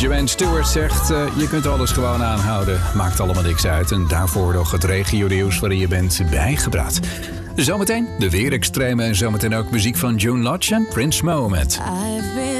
Joanne Stewart zegt, je kunt alles gewoon aanhouden. Maakt allemaal niks uit. En daarvoor nog het regionieuws waarin je bent bijgepraat. Zometeen de weerextreme en zometeen ook muziek van June Lodge en Prince Mo met